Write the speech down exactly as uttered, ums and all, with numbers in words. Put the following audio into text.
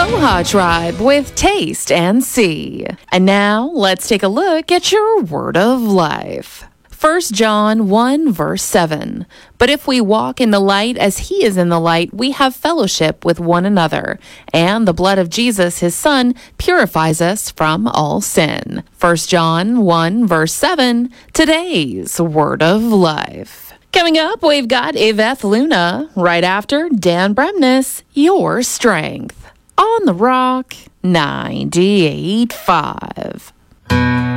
Koha Tribe with Taste and See. And now let's take a look at your word of life. First John one verse seven. But if we walk in the light as he is in the light, we have fellowship with one another, and the blood of Jesus, his son, purifies us from all sin. First John one verse seven, today's word of life. Coming up, we've got Yvette Luna. Right after, Dan Bremnes, Your Strength. On the Rock ninety-eight point five.